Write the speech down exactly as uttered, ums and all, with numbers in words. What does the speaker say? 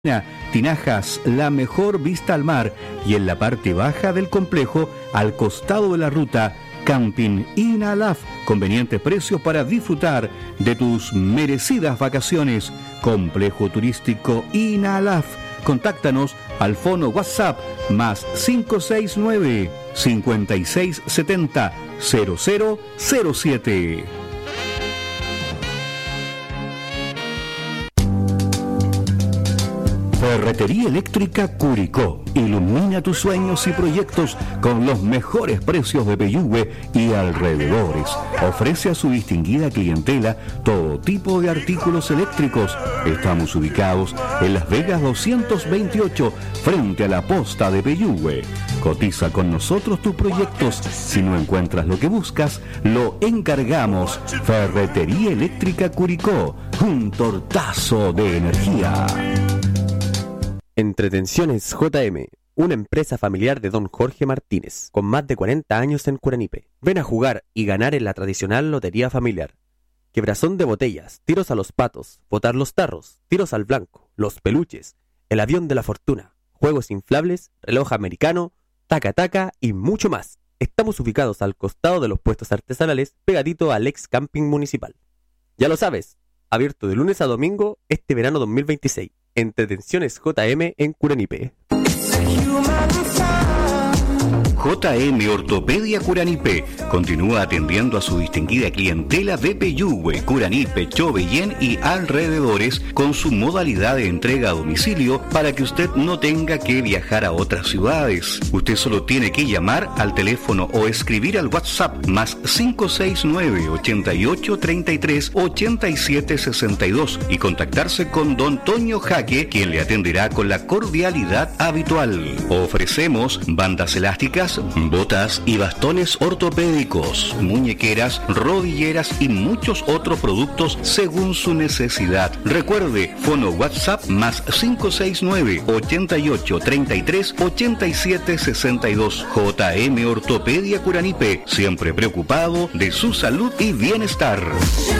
Tinajas, la mejor vista al mar, y en la parte baja del complejo, al costado de la ruta, Camping Inalaf, conveniente precio para disfrutar de tus merecidas vacaciones. Complejo turístico Inalaf. Contáctanos al fono WhatsApp más cinco seis nueve, cinco seis siete cero, cero cero cero siete. Ferretería Eléctrica Curicó. Ilumina tus sueños y proyectos con los mejores precios de Peyúgue y alrededores. Ofrece a su distinguida clientela todo tipo de artículos eléctricos. Estamos ubicados en Las Vegas doscientos veintiocho, frente a la posta de Peyúgue. Cotiza con nosotros tus proyectos. Si no encuentras lo que buscas, lo encargamos. Ferretería Eléctrica Curicó. Un tortazo de energía. Entretenciones J M, una empresa familiar de don Jorge Martínez, con más de cuarenta años en Curanipe. Ven a jugar y ganar en la tradicional lotería familiar. Quebrazón de botellas, tiros a los patos, botar los tarros, tiros al blanco, los peluches, el avión de la fortuna, juegos inflables, reloj americano, taca-taca y mucho más. Estamos ubicados al costado de los puestos artesanales, pegadito al ex camping municipal. Ya lo sabes, abierto de lunes a domingo este verano dos mil veintiséis. Entretenciones J M en Curanipe. J M Ortopedia Curanipe continúa atendiendo a su distinguida clientela de Peyúgue, Curanipe, Chobellén y alrededores con su modalidad de entrega a domicilio para que usted no tenga que viajar a otras ciudades. Usted solo tiene que llamar al teléfono o escribir al WhatsApp más cinco seis nueve, ochenta y ocho, treinta y tres, ochenta y siete sesenta y dos y contactarse con don Toño Jaque, quien le atenderá con la cordialidad habitual. Ofrecemos bandas elásticas, botas y bastones ortopédicos, muñequeras, rodilleras y muchos otros productos según su necesidad. Recuerde, fono WhatsApp más cinco seis nueve, ochenta y ocho, treinta y tres, ochenta y siete sesenta y dos. J M Ortopedia Curanipe, siempre preocupado de su salud y bienestar.